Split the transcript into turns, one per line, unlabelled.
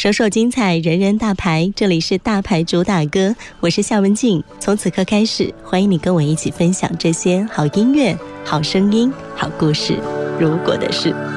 首首精彩，人人大牌。这里是大牌主打歌，我是夏文静。从此刻开始，欢迎你跟我一起分享这些好音乐、好声音、好故事。如果的事。